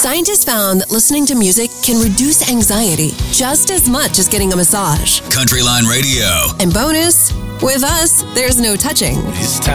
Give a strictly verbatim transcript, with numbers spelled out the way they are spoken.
Scientists found that listening to music can reduce anxiety just as much as getting a massage. Countryline Radio. And bonus, with us, there's no touching. It's time